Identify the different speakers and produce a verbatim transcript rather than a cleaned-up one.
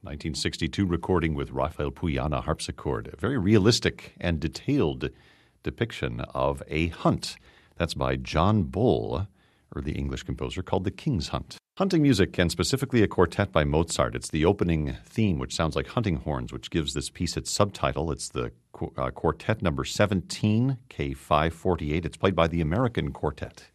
Speaker 1: nineteen sixty-two recording with Rafael Puy on a harpsichord. A very realistic and detailed depiction of a hunt. That's by John Bull, or the English composer, called The King's Hunt. Hunting music, and specifically a quartet by Mozart. It's the opening theme, which sounds like hunting horns, which gives this piece its subtitle. It's the uh, quartet number seventeen, K five forty-eight. It's played by the American Quartet.